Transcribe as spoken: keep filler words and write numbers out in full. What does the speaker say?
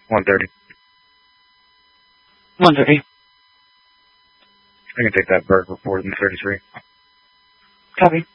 one thirty. one thirty. I can take that bird report in thirty-three. Copy.